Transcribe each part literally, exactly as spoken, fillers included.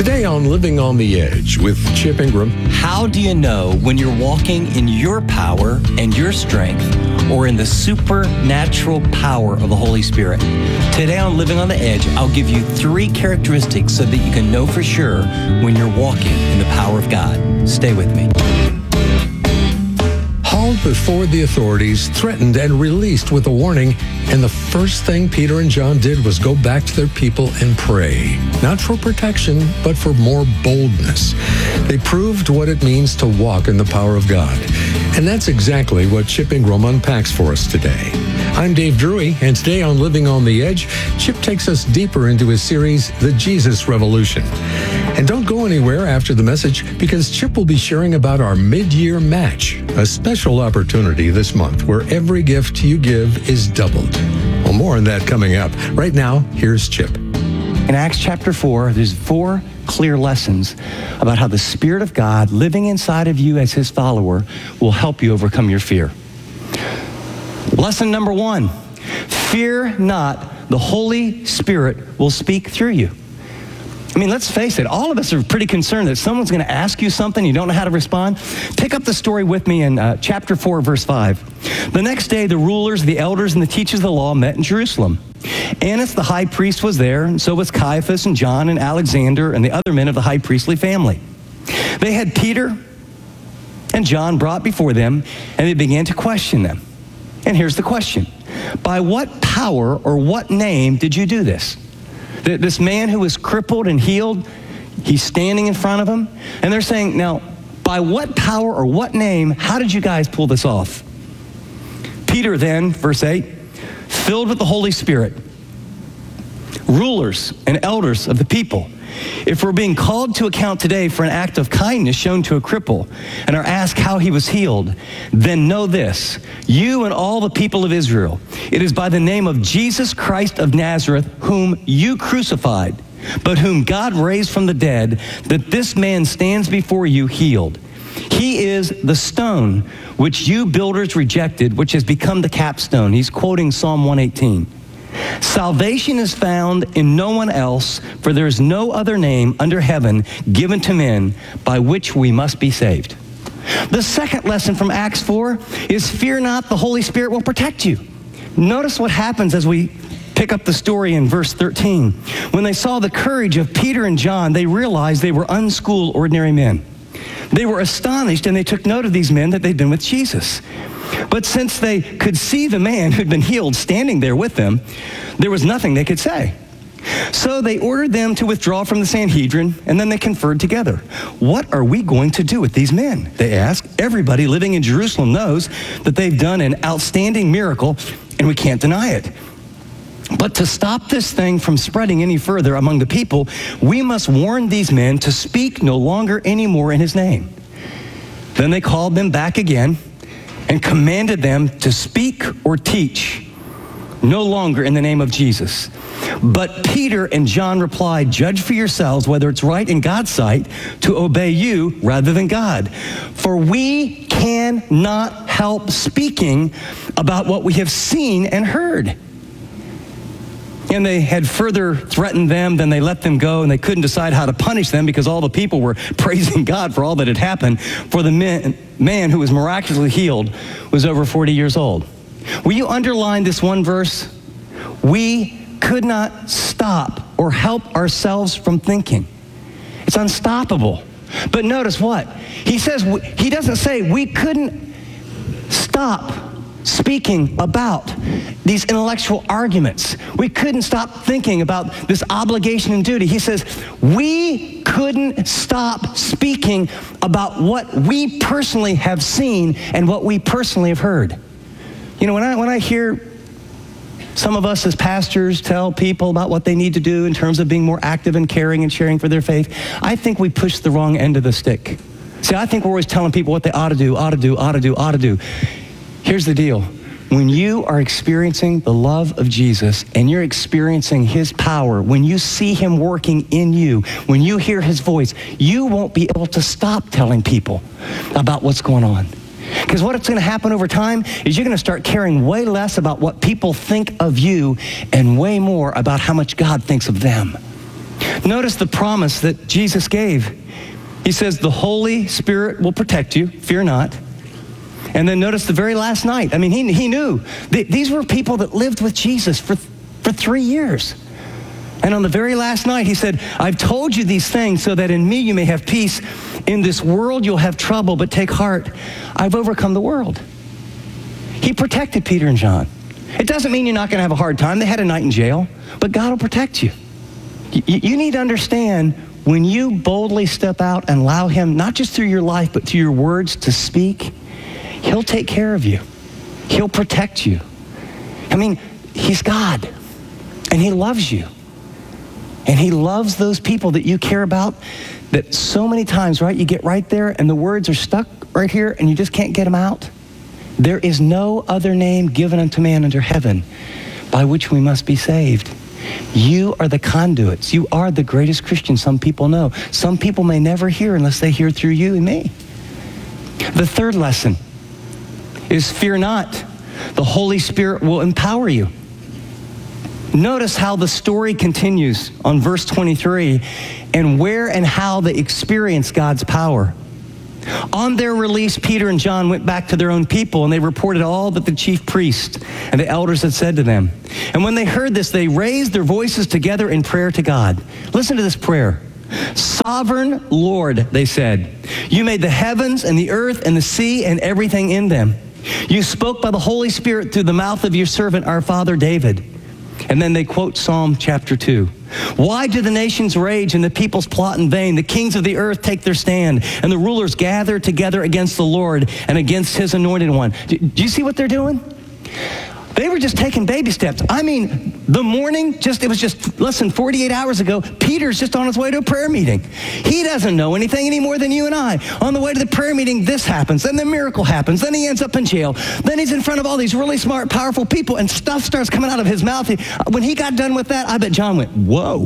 Today on Living on the Edge with Chip Ingram. How do you know when you're walking in your power and your strength or in the supernatural power of the Holy Spirit? Today on Living on the Edge, I'll give you three characteristics so that you can know for sure when you're walking in the power of God. Stay with me. Hauled before the authorities, threatened and released with a warning, and the first thing Peter and John did was go back to their people and pray. Not for protection, but for more boldness. They proved what it means to walk in the power of God. And that's exactly what Chip Ingram unpacks for us today. I'm Dave Drury, and today on Living on the Edge, Chip takes us deeper into his series, The Jesus Revolution. And don't go anywhere after the message, because Chip will be sharing about our mid-year match, a special opportunity this month where every gift you give is doubled. Well, more on that coming up. Right now, here's Chip. In Acts chapter four, there's four clear lessons about how the Spirit of God living inside of you as his follower will help you overcome your fear. Lesson number one, fear not, the Holy Spirit will speak through you. I mean, let's face it, all of us are pretty concerned that someone's going to ask you something, you don't know how to respond. Pick up the story with me in uh, chapter four, verse five. The next day, the rulers, the elders, and the teachers of the law met in Jerusalem. Annas, the high priest, was there, and so was Caiaphas and John and Alexander and the other men of the high priestly family. They had Peter and John brought before them, and they began to question them. And here's the question. By what power or what name did you do this? This man who was crippled and healed, he's standing in front of them. And they're saying, now, by what power or what name, how did you guys pull this off? Peter then, verse eight, filled with the Holy Spirit, rulers and elders of the people, if we're being called to account today for an act of kindness shown to a cripple and are asked how he was healed, then know this, you and all the people of Israel, it is by the name of Jesus Christ of Nazareth, whom you crucified, but whom God raised from the dead, that this man stands before you healed. He is the stone which you builders rejected, which has become the capstone. He's quoting Psalm one eighteen. Salvation is found in no one else, for there is no other name under heaven given to men by which we must be saved. The second lesson from Acts four is fear not, the Holy Spirit will protect you. Notice what happens as we pick up the story in verse thirteen. When they saw the courage of Peter and John, they realized they were unschooled, ordinary men. They were astonished, and they took note of these men that they'd been with Jesus. But since they could see the man who'd been healed standing there with them, there was nothing they could say. So they ordered them to withdraw from the Sanhedrin, and then they conferred together. What are we going to do with these men? They asked. Everybody living in Jerusalem knows that they've done an outstanding miracle, and we can't deny it. But to stop this thing from spreading any further among the people, we must warn these men to speak no longer anymore in his name. Then they called them back again and commanded them to speak or teach no longer in the name of Jesus. But Peter and John replied, judge for yourselves whether it's right in God's sight to obey you rather than God. For we cannot help speaking about what we have seen and heard. And they had further threatened them, then they let them go, and they couldn't decide how to punish them because all the people were praising God for all that had happened. For the man, man who was miraculously healed was over forty years old. Will you underline this one verse? We could not stop or help ourselves from thinking. It's unstoppable. But notice what? He says, he doesn't say we couldn't stop speaking about these intellectual arguments. We couldn't stop thinking about this obligation and duty. He says, we couldn't stop speaking about what we personally have seen and what we personally have heard. You know, when I when I hear some of us as pastors tell people about what they need to do in terms of being more active and caring and sharing for their faith, I think we push the wrong end of the stick. See, I think we're always telling people what they ought to do, ought to do, ought to do, ought to do. Here's the deal. When you are experiencing the love of Jesus and you're experiencing his power, when you see him working in you, when you hear his voice, you won't be able to stop telling people about what's going on. Because what's going to happen over time is you're going to start caring way less about what people think of you and way more about how much God thinks of them. Notice the promise that Jesus gave. He says, the Holy Spirit will protect you, fear not. And then notice the very last night. I mean, he, he knew. Th- these were people that lived with Jesus for, for three years. And on the very last night, he said, I've told you these things so that in me you may have peace. In this world you'll have trouble, but take heart. I've overcome the world. He protected Peter and John. It doesn't mean you're not going to have a hard time. They had a night in jail, but God will protect you. You, you need to understand, when you boldly step out and allow him, not just through your life, but through your words to speak, he'll take care of you. He'll protect you. I mean, he's God, and he loves you. And he loves those people that you care about, that so many times, right, you get right there and the words are stuck right here and you just can't get them out. There is no other name given unto man under heaven by which we must be saved. You are the conduits. You are the greatest Christian some people know. Some people may never hear unless they hear through you and me. The third lesson is fear not. The Holy Spirit will empower you. Notice how the story continues on verse twenty-three, and where and how they experience God's power. On their release, Peter and John went back to their own people, and they reported all that the chief priest and the elders had said to them. And when they heard this, they raised their voices together in prayer to God. Listen to this prayer. Sovereign Lord, they said, you made the heavens and the earth and the sea and everything in them. You spoke by the Holy Spirit through the mouth of your servant, our father David. And then they quote Psalm chapter two. Why do the nations rage and the peoples plot in vain? The kings of the earth take their stand, and the rulers gather together against the Lord and against his anointed one. Do, do you see what they're doing? They were just taking baby steps. I mean, the morning, just it was just less than forty-eight hours ago, Peter's just on his way to a prayer meeting. He doesn't know anything any more than you and I. On the way to the prayer meeting, this happens, then the miracle happens, then he ends up in jail, then he's in front of all these really smart, powerful people, and stuff starts coming out of his mouth. He, when he got done with that, I bet John went, whoa.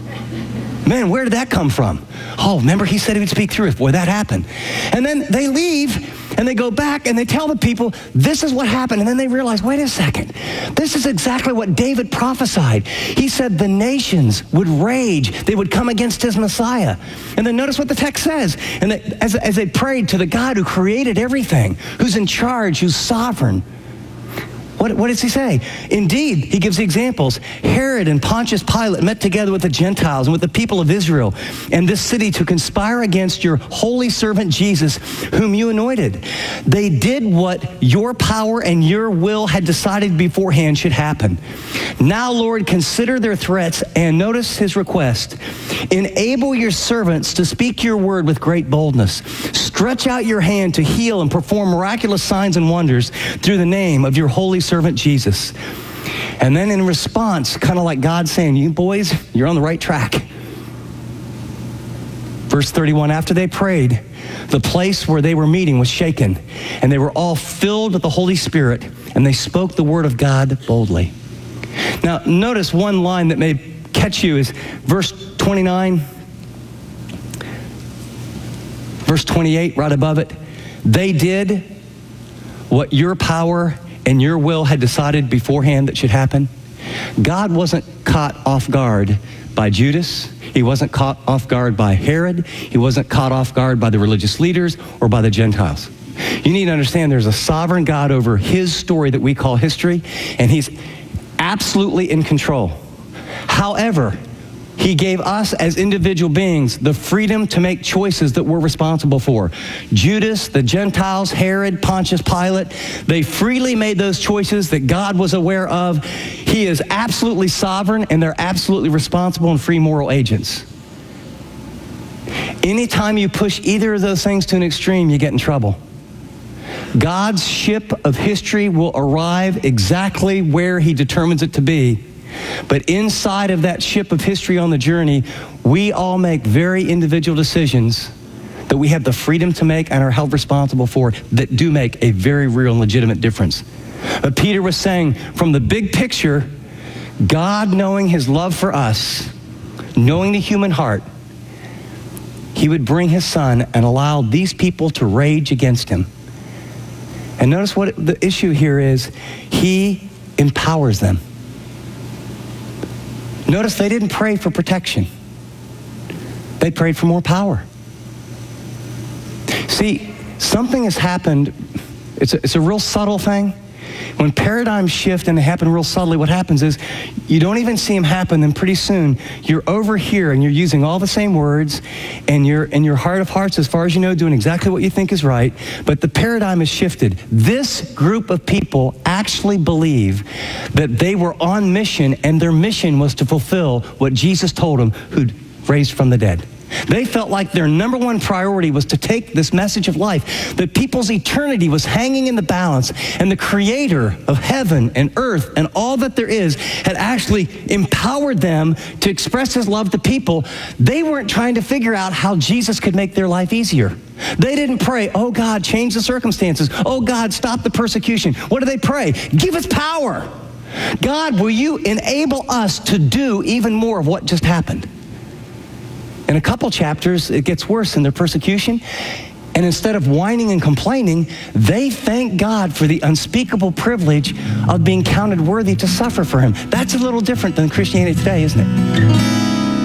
Man, where did that come from? Oh, remember he said he would speak through it. Boy, that happened. And then they leave, and they go back, and they tell the people, this is what happened. And then they realize, wait a second. This is exactly what David prophesied. He said the nations would rage. They would come against his Messiah. And then notice what the text says. And they, as, as they prayed to the God who created everything, who's in charge, who's sovereign, What, what does he say? Indeed, he gives the examples. Herod and Pontius Pilate met together with the Gentiles and with the people of Israel and this city to conspire against your holy servant Jesus, whom you anointed. They did what your power and your will had decided beforehand should happen. Now, Lord, consider their threats and notice his request. Enable your servants to speak your word with great boldness. Stretch out your hand to heal and perform miraculous signs and wonders through the name of your holy servant Jesus. And then in response, kind of like God saying, you boys, you're on the right track. Verse thirty-one, after they prayed, the place where they were meeting was shaken, and they were all filled with the Holy Spirit, and they spoke the word of God boldly. Now, notice one line that may catch you is verse twenty-nine, verse twenty-eight, right above it. They did what your power and your will had decided beforehand that should happen. God wasn't caught off guard by Judas. He wasn't caught off guard by Herod. He wasn't caught off guard by the religious leaders or by the Gentiles. You need to understand there's a sovereign God over his story that we call history, and he's absolutely in control. However, he gave us as individual beings the freedom to make choices that we're responsible for. Judas, the Gentiles, Herod, Pontius Pilate, they freely made those choices that God was aware of. He is absolutely sovereign, and they're absolutely responsible and free moral agents. Anytime you push either of those things to an extreme, you get in trouble. God's ship of history will arrive exactly where he determines it to be. But inside of that ship of history on the journey, we all make very individual decisions that we have the freedom to make and are held responsible for that do make a very real and legitimate difference. But Peter was saying, from the big picture, God knowing his love for us, knowing the human heart, he would bring his son and allow these people to rage against him. And notice what the issue here is. He empowers them. Notice they didn't pray for protection. They prayed for more power. See, something has happened. It's a, it's a real subtle thing. When paradigms shift and they happen real subtly, what happens is you don't even see them happen, then pretty soon you're over here and you're using all the same words, and you're in your heart of hearts, as far as you know, doing exactly what you think is right, but the paradigm has shifted. This group of people actually believe that they were on mission, and their mission was to fulfill what Jesus told them, who'd raised from the dead. They felt like their number one priority was to take this message of life, that people's eternity was hanging in the balance, and the creator of heaven and earth and all that there is had actually empowered them to express his love to people. They weren't trying to figure out how Jesus could make their life easier. They didn't pray, oh God, change the circumstances. Oh God, stop the persecution. What do they pray? Give us power. God, will you enable us to do even more of what just happened? In a couple chapters, it gets worse in their persecution. And instead of whining and complaining, they thank God for the unspeakable privilege of being counted worthy to suffer for him. That's a little different than Christianity today, isn't it?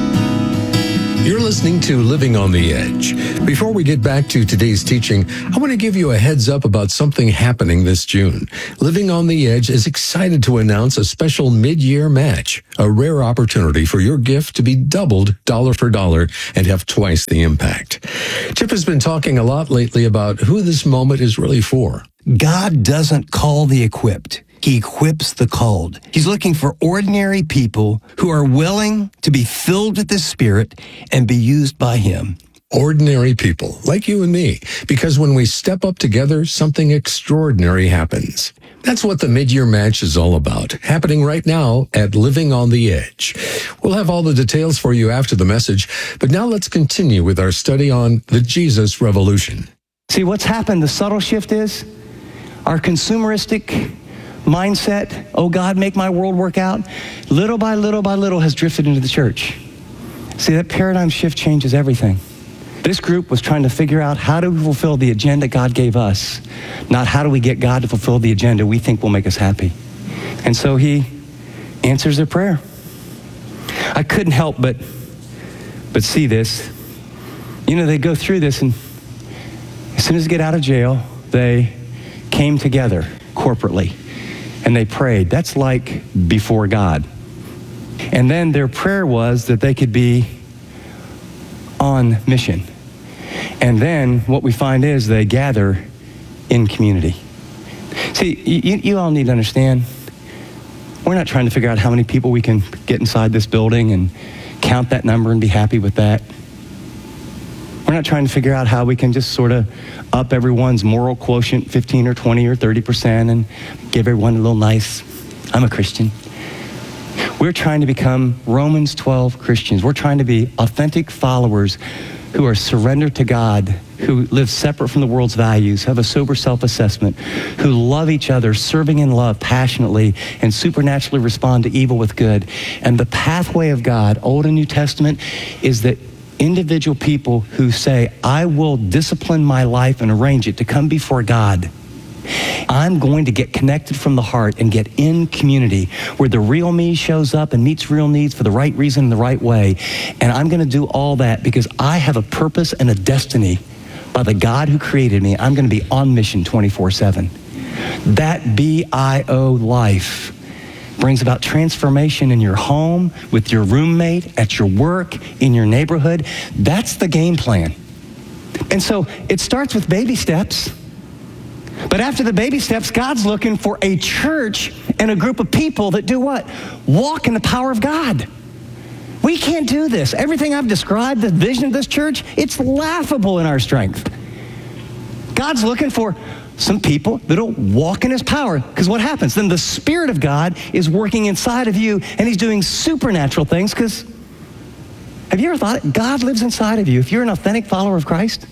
You're listening to Living on the Edge. Before we get back to today's teaching, I want to give you a heads up about something happening this June. Living on the Edge is excited to announce a special mid-year match, a rare opportunity for your gift to be doubled dollar for dollar and have twice the impact. Chip has been talking a lot lately about who this moment is really for. God doesn't call the equipped. He equips the called. He's looking for ordinary people who are willing to be filled with the Spirit and be used by him. Ordinary people, like you and me, because when we step up together, something extraordinary happens. That's what the mid-year match is all about, happening right now at Living on the Edge. We'll have all the details for you after the message, but now let's continue with our study on the Jesus Revolution. See, what's happened, the subtle shift is our consumeristic mindset, oh God, make my world work out, little by little by little has drifted into the church. See, that paradigm shift changes everything. This group was trying to figure out how do we fulfill the agenda God gave us, not how do we get God to fulfill the agenda we think will make us happy. And so he answers their prayer. I couldn't help but, but see this. You know, they go through this, and as soon as they get out of jail, they came together corporately. And they prayed. That's like before God. And then their prayer was that they could be on mission. And then what we find is they gather in community. See, you, you all need to understand, we're not trying to figure out how many people we can get inside this building and count that number and be happy with that. We're not trying to figure out how we can just sort of up everyone's moral quotient fifteen or twenty or thirty percent and give everyone a little nice, I'm a Christian. We're trying to become Romans twelve Christians. We're trying to be authentic followers who are surrendered to God, who live separate from the world's values, have a sober self-assessment, who love each other, serving in love passionately, and supernaturally respond to evil with good. And the pathway of God, Old and New Testament, is that individual people who say, I will discipline my life and arrange it to come before God. I'm going to get connected from the heart and get in community where the real me shows up and meets real needs for the right reason in the right way. And I'm going to do all that because I have a purpose and a destiny by the God who created me. I'm going to be on mission twenty-four seven. That B I O life brings about transformation in your home, with your roommate, at your work, in your neighborhood. That's the game plan. And so it starts with baby steps. But after the baby steps, God's looking for a church and a group of people that do what? Walk in the power of God. We can't do this. Everything I've described, the vision of this church, it's laughable in our strength. God's looking for some people that'll walk in his power. Because what happens? Then the Spirit of God is working inside of you, and he's doing supernatural things. Because have you ever thought it? God lives inside of you. If you're an authentic follower of Christ,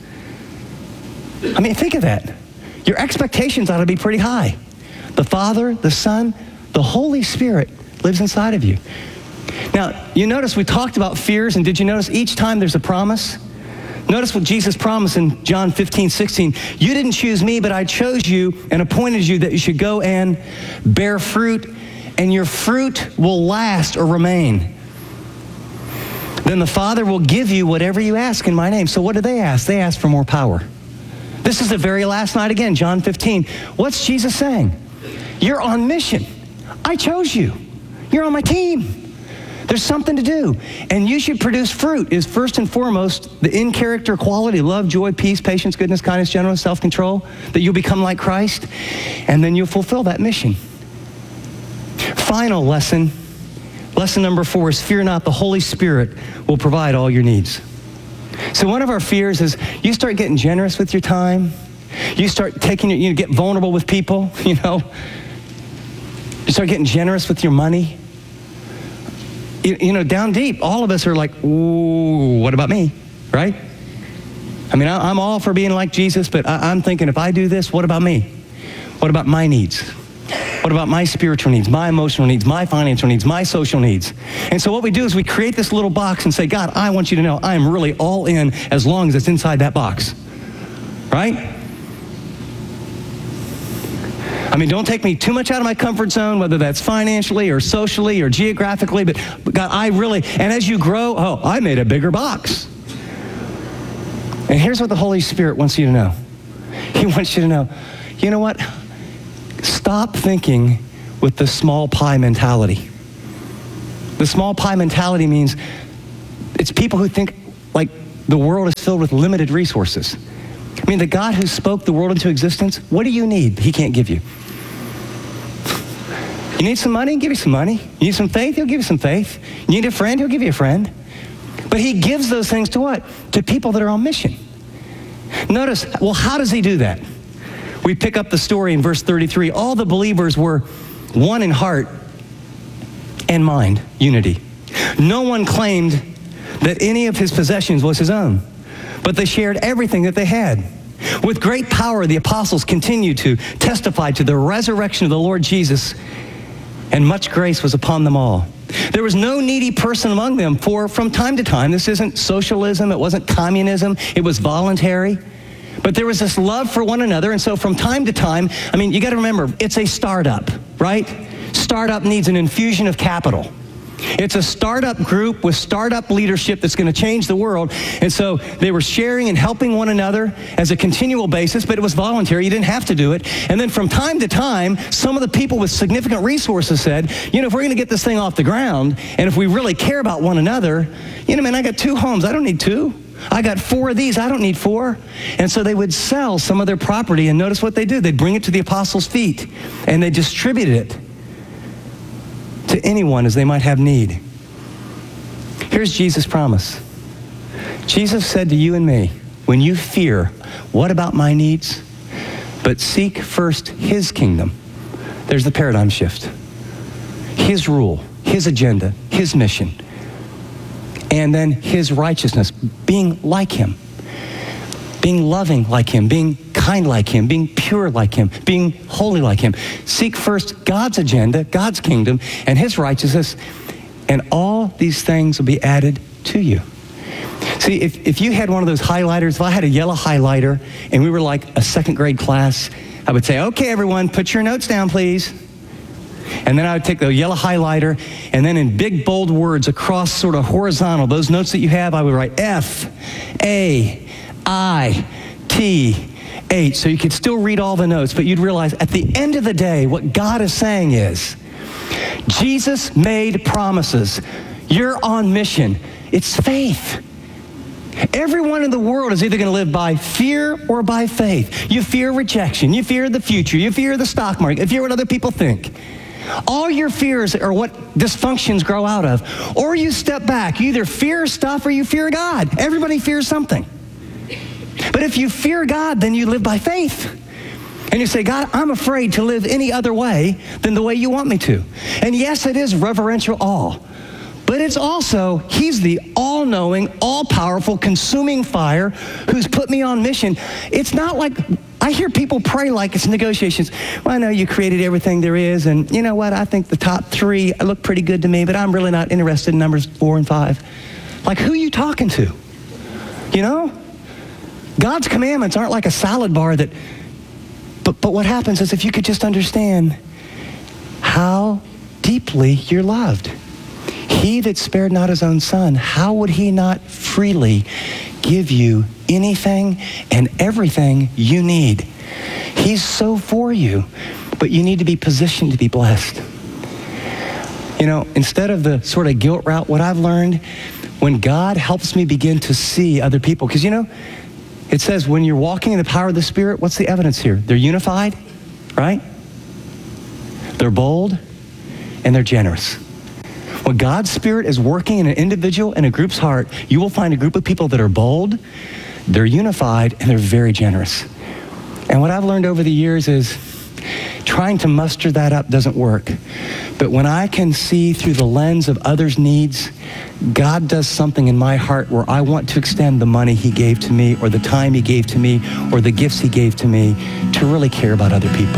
I mean, think of that. Your expectations ought to be pretty high. The Father, the Son, the Holy Spirit lives inside of you. Now, you notice we talked about fears, and did you notice each time there's a promise? Notice what Jesus promised in John fifteen, sixteen. You didn't choose me, but I chose you and appointed you that you should go and bear fruit, and your fruit will last or remain. then the Father will give you whatever you ask in my name. So what do they ask? They ask for more power. This is the very last night again, John fifteen. What's Jesus saying? You're on mission. I chose you. You're on my team. There's something to do. And you should produce fruit is first and foremost the in-character quality, love, joy, peace, patience, goodness, kindness, gentleness, self-control, that you'll become like Christ, and then you'll fulfill that mission. Final lesson, lesson number four is fear not, the Holy Spirit will provide all your needs. So one of our fears is you start getting generous with your time, you start taking, your, you get vulnerable with people, you know, you start getting generous with your money. You, you know, down deep, all of us are like, ooh, what about me, right? I mean, I, I'm all for being like Jesus, but I, I'm thinking, if I do this, what about me? What about my needs? What about my spiritual needs, my emotional needs, my financial needs, my social needs? And so what we do is we create this little box and say, God, I want you to know I am really all in as long as it's inside that box, right? I mean, don't take me too much out of my comfort zone, whether that's financially or socially or geographically, but, but God, I really, and as you grow, oh, I made a bigger box. And here's what the Holy Spirit wants you to know. He wants you to know, you know what? Stop thinking with the small pie mentality. The small pie mentality means it's people who think like the world is filled with limited resources. I mean, the God who spoke the world into existence, what do you need? He can't give you. You need some money? He'll give you some money. You need some faith? He'll give you some faith. You need a friend? He'll give you a friend. But he gives those things to what? To people that are on mission. Notice, well, how does he do that? We pick up the story in verse thirty-three. All the believers were one in heart and mind, unity. No one claimed that any of his possessions was his own, but they shared everything that they had. With great power, the apostles continued to testify to the resurrection of the Lord Jesus, and much grace was upon them all. There was no needy person among them, for from time to time, this isn't socialism, it wasn't communism, it was voluntary. But there was this love for one another, and so from time to time, I mean, you got to remember, it's a startup, right? Startup needs an infusion of capital. It's a startup group with startup leadership that's going to change the world. And so they were sharing and helping one another as a continual basis, but it was voluntary. You didn't have to do it. And then from time to time, some of the people with significant resources said, you know, if we're going to get this thing off the ground, and if we really care about one another, you know, man, I got two homes. I don't need two. I got four of these. I don't need four. And so they would sell some of their property, and notice what they do. They'd bring it to the apostles' feet, and they distributed it to anyone as they might have need. Here's Jesus' promise. Jesus said to you and me, when you fear, what about my needs? But seek first his kingdom. There's the paradigm shift. His rule, his agenda, his mission, and then his righteousness, being like him, being loving like him, being kind like him, being pure like him, being holy like him. Seek first God's agenda, God's kingdom, and his righteousness, and all these things will be added to you. See, if, if you had one of those highlighters, if I had a yellow highlighter and we were like a second grade class, I would say, okay, everyone, put your notes down, please. And then I would take the yellow highlighter, and then in big, bold words across sort of horizontal, those notes that you have, I would write F, A, I, T, H. So you could still read all the notes, but you'd realize at the end of the day, what God is saying is, Jesus made promises. You're on mission. It's faith. Everyone in the world is either going to live by fear or by faith. You fear rejection. You fear the future. You fear the stock market. You fear what other people think. All your fears are what dysfunctions grow out of. Or you step back. You either fear stuff or you fear God. Everybody fears something. But if you fear God, then you live by faith. And you say, God, I'm afraid to live any other way than the way you want me to. And yes, it is reverential awe. But it's also, he's the all-knowing, all-powerful, consuming fire who's put me on mission. It's not like, I hear people pray like it's negotiations. Well, I know you created everything there is, and you know what? I think the top three look pretty good to me, but I'm really not interested in numbers four and five. Like, who are you talking to? You know? God's commandments aren't like a salad bar that, but, but what happens is if you could just understand how deeply you're loved. He that spared not his own son, how would he not freely give you anything and everything you need? He's so for you, but you need to be positioned to be blessed. You know, instead of the sort of guilt route, what I've learned, when God helps me begin to see other people, because you know, it says when you're walking in the power of the Spirit, what's the evidence here? They're unified, right? They're bold, and they're generous. When God's Spirit is working in an individual and a group's heart, you will find a group of people that are bold, they're unified, and they're very generous. And what I've learned over the years is trying to muster that up doesn't work. But when I can see through the lens of others' needs, God does something in my heart where I want to extend the money he gave to me, or the time he gave to me, or the gifts he gave to me, to really care about other people.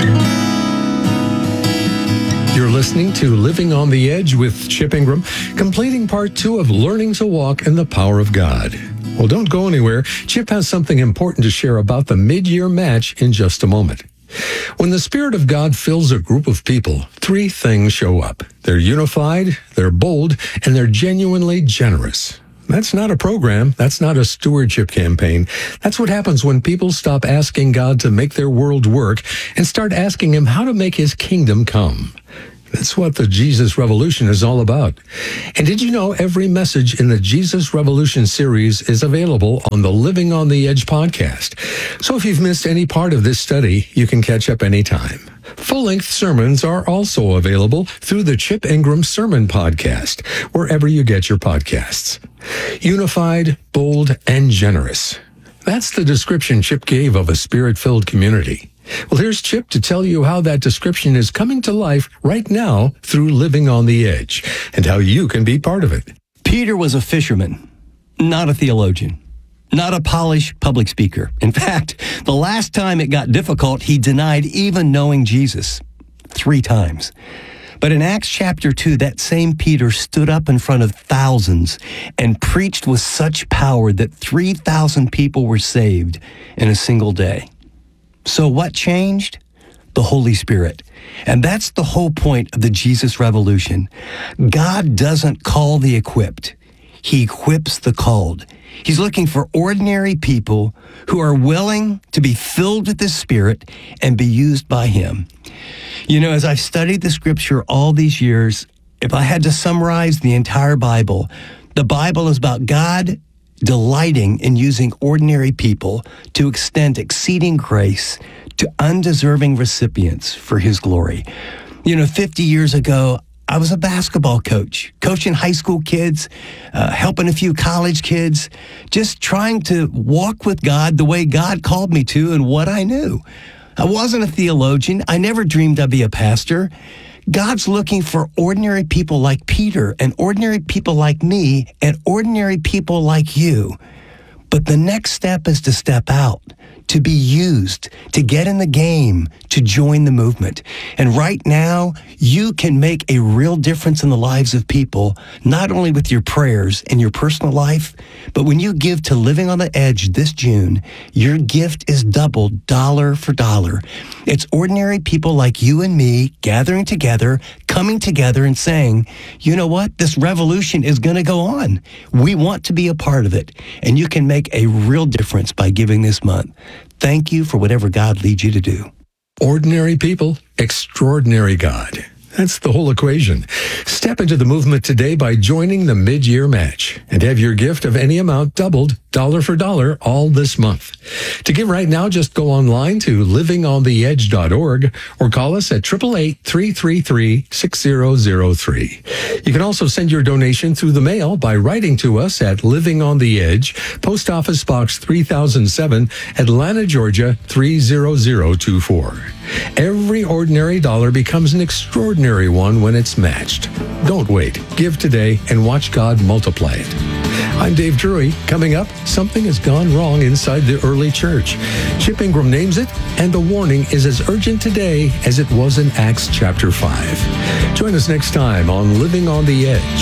You're listening to Living on the Edge with Chip Ingram, completing part two of Learning to Walk in the Power of God. Well, don't go anywhere. Chip has something important to share about the mid-year match in just a moment. When the Spirit of God fills a group of people, three things show up. They're unified, they're bold, and they're genuinely generous. That's not a program. That's not a stewardship campaign. That's what happens when people stop asking God to make their world work and start asking him how to make his kingdom come. That's what the Jesus Revolution is all about. And did you know every message in the Jesus Revolution series is available on the Living on the Edge podcast? So if you've missed any part of this study, you can catch up anytime. Full-length sermons are also available through the Chip Ingram Sermon Podcast, wherever you get your podcasts. Unified, bold, and generous. That's the description Chip gave of a Spirit-filled community. Well, here's Chip to tell you how that description is coming to life right now through Living on the Edge, and how you can be part of it. Peter was a fisherman, not a theologian, not a polished public speaker. In fact, the last time it got difficult, he denied even knowing Jesus three times. But in Acts chapter two, that same Peter stood up in front of thousands and preached with such power that three thousand people were saved in a single day. So what changed? The Holy Spirit. And that's the whole point of the Jesus Revolution. God doesn't call the equipped. He equips the called. He's looking for ordinary people who are willing to be filled with the Spirit and be used by him. You know, as I've studied the scripture all these years, if I had to summarize the entire Bible, the Bible is about God delighting in using ordinary people to extend exceeding grace to undeserving recipients for his glory. You know, fifty years ago, I was a basketball coach, coaching high school kids, uh, helping a few college kids, just trying to walk with God the way God called me to and what I knew. I wasn't a theologian. I never dreamed I'd be a pastor. God's looking for ordinary people like Peter and ordinary people like me and ordinary people like you. But the next step is to step out, to be used, to get in the game, to join the movement. And right now, you can make a real difference in the lives of people, not only with your prayers and your personal life, but when you give to Living on the Edge this June, your gift is doubled dollar for dollar. It's ordinary people like you and me gathering together, coming together and saying, you know what? This revolution is going to go on. We want to be a part of it. And you can make a real difference by giving this month. Thank you for whatever God leads you to do. Ordinary people, extraordinary God. That's the whole equation. Step into the movement today by joining the mid-year match and have your gift of any amount doubled dollar for dollar all this month. To give right now, just go online to living on the edge dot org or call us at eight eight eight, three three three, six zero zero three. You can also send your donation through the mail by writing to us at Living on the Edge, Post Office Box three thousand seven, Atlanta, Georgia three zero zero two four. Every ordinary dollar becomes an extraordinary one when it's matched. Don't wait. Give today and watch God multiply it. I'm Dave Drury. Coming up, something has gone wrong inside the early church. Chip Ingram names it, and the warning is as urgent today as it was in Acts chapter five. Join us next time on Living on the Edge.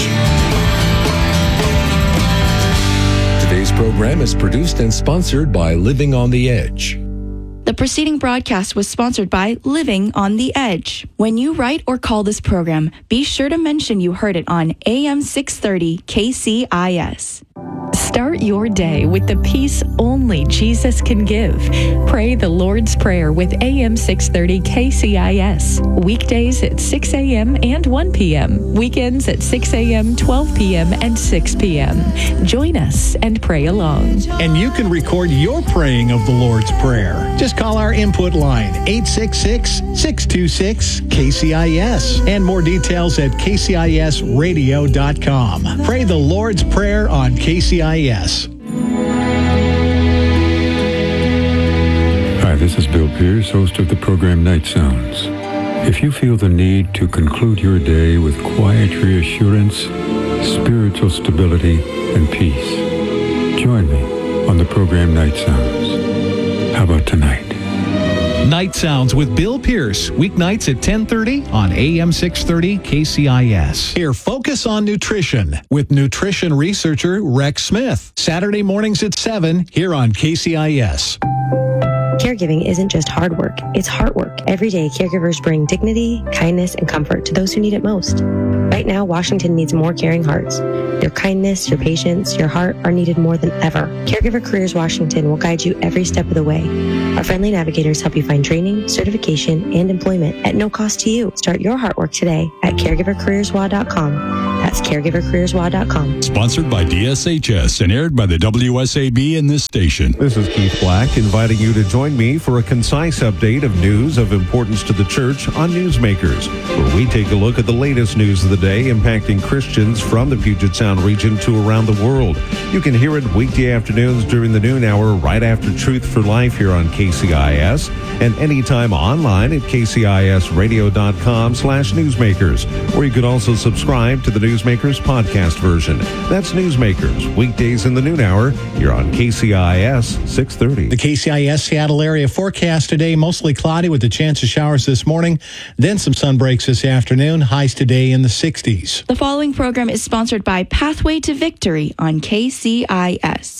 Today's program is produced and sponsored by Living on the Edge. The preceding broadcast was sponsored by Living on the Edge. When you write or call this program, be sure to mention you heard it on A M six thirty K C I S. Start your day with the peace only Jesus can give. Pray the Lord's Prayer with A M six thirty K C I S. Weekdays at six a.m. and one p.m. Weekends at six a.m., twelve p.m., and six p.m. Join us and pray along. And you can record your praying of the Lord's Prayer. Just call our input line, eight six six, six two six, K C I S. And more details at K C I S radio dot com. Pray the Lord's Prayer on K C I S. Hi, this is Bill Pierce, host of the program Night Sounds. If you feel the need to conclude your day with quiet reassurance, spiritual stability, and peace, join me on the program Night Sounds. How about tonight? Night Sounds with Bill Pierce, weeknights at ten thirty on A M six thirty K C I S. Here, Focus on Nutrition with nutrition researcher Rex Smith. Saturday mornings at seven here on K C I S. Caregiving isn't just hard work, it's heart work. Every day, caregivers bring dignity, kindness, and comfort to those who need it most. Right now, Washington needs more caring hearts. Your kindness, your patience, your heart are needed more than ever. Caregiver Careers Washington will guide you every step of the way. Our friendly navigators help you find training, certification, and employment at no cost to you. Start your heart work today at caregiver careers w a dot com. That's caregiver careers w a dot com. Sponsored by D S H S and aired by the W S A B in this station. This is Keith Black inviting you to join me for a concise update of news of importance to the church on Newsmakers, where we take a look at the latest news of the day impacting Christians from the Puget Sound region to around the world. You can hear it weekday afternoons during the noon hour right after Truth for Life here on K C I S and anytime online at K C I S radio dot com slash newsmakers, or you can also subscribe to the Newsmakers podcast version. That's Newsmakers, weekdays in the noon hour here on K C I S six thirty. The K C I S Seattle area forecast today, mostly cloudy with a chance of showers this morning, then some sun breaks this afternoon, highs today in the sixties. The following program is sponsored by Pathway to Victory on K C I S.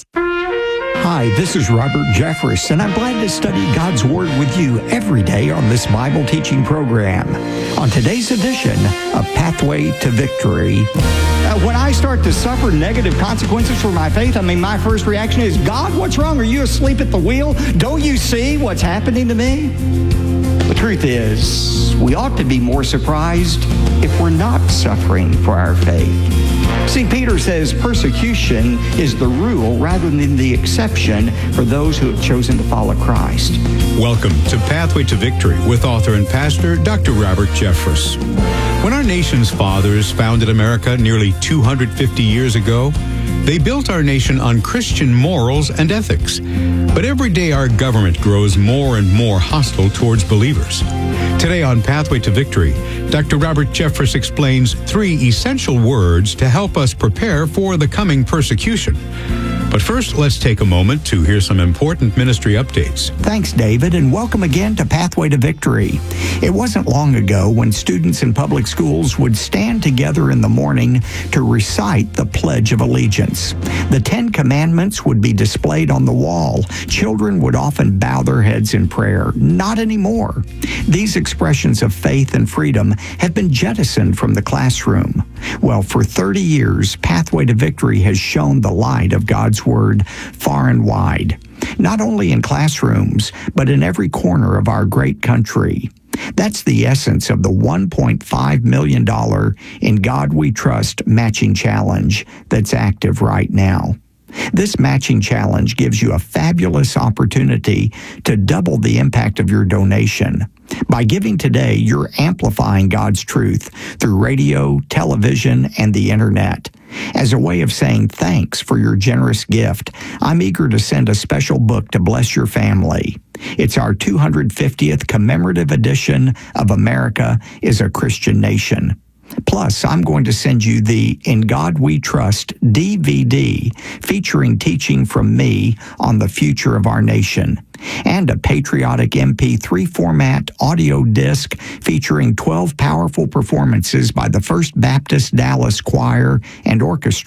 Hi, this is Robert Jeffress, and I'm glad to study God's Word with you every day on this Bible teaching program. On today's edition of Pathway to Victory, uh, when I start to suffer negative consequences for my faith, I mean, my first reaction is, God, what's wrong? Are you asleep at the wheel? Don't you see what's happening to me? The truth is, we ought to be more surprised if we're not suffering for our faith. See, Peter says persecution is the rule rather than the exception for those who have chosen to follow Christ. Welcome to Pathway to Victory with author and pastor Doctor Robert Jeffress. When our nation's fathers founded America nearly two hundred fifty years ago, they built our nation on Christian morals and ethics. But every day our government grows more and more hostile towards believers. Today on Pathway to Victory, Doctor Robert Jeffress explains three essential words to help us prepare for the coming persecution. But first, let's take a moment to hear some important ministry updates. Thanks, David, and welcome again to Pathway to Victory. It wasn't long ago when students in public schools would stand together in the morning to recite the Pledge of Allegiance. The Ten Commandments would be displayed on the wall. Children would often bow their heads in prayer. Not anymore. These expressions of faith and freedom have been jettisoned from the classroom. Well, for thirty years, Pathway to Victory has shown the light of God's Word far and wide, not only in classrooms, but in every corner of our great country. That's the essence of the one point five million dollars In God We Trust matching challenge that's active right now. This matching challenge gives you a fabulous opportunity to double the impact of your donation. By giving today, you're amplifying God's truth through radio, television, and the internet. As a way of saying thanks for your generous gift, I'm eager to send a special book to bless your family. It's our two hundred fiftieth commemorative edition of America is a Christian Nation. Plus, I'm going to send you the In God We Trust D V D featuring teaching from me on the future of our nation, and a patriotic M P three format audio disc featuring twelve powerful performances by the First Baptist Dallas Choir and Orchestra.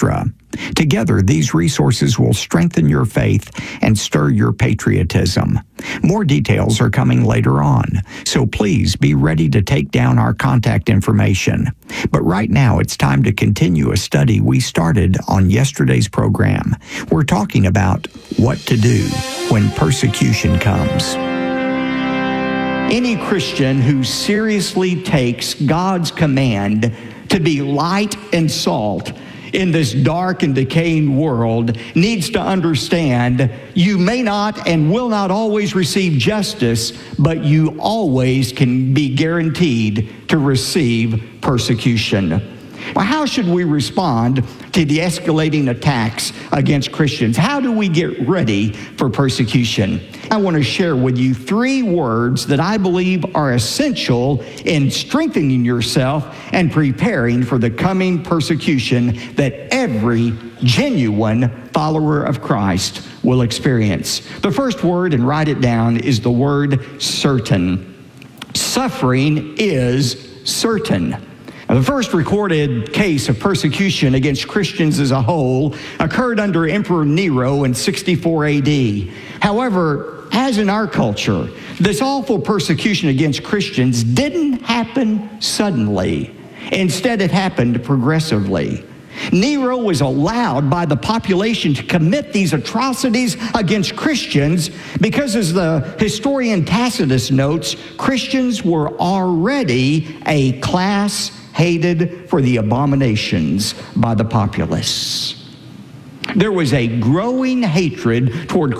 Together, these resources will strengthen your faith and stir your patriotism. More details are coming later on, so please be ready to take down our contact information. But right now, it's time to continue a study we started on yesterday's program. We're talking about what to do when persecution comes. Any Christian who seriously takes God's command to be light and salt in this dark and decaying world needs to understand you may not and will not always receive justice, but you always can be guaranteed to receive persecution. Well, how should we respond to the escalating attacks against Christians? How do we get ready for persecution? I want to share with you three words that I believe are essential in strengthening yourself and preparing for the coming persecution that every genuine follower of Christ will experience. The first word, and write it down, is the word certain. Suffering is certain. Now, the first recorded case of persecution against Christians as a whole occurred under Emperor Nero in sixty-four A D. However, as in our culture, this awful persecution against Christians didn't happen suddenly. Instead, it happened progressively. Nero was allowed by the population to commit these atrocities against Christians because, as the historian Tacitus notes, Christians were already a class hated for the abominations by the populace. There was a growing hatred toward